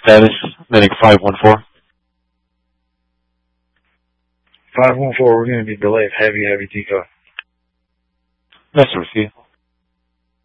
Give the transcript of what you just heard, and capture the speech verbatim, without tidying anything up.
status, Medic five one four. five one four, we're going to be delayed. Heavy, heavy decoy. Nice to see you.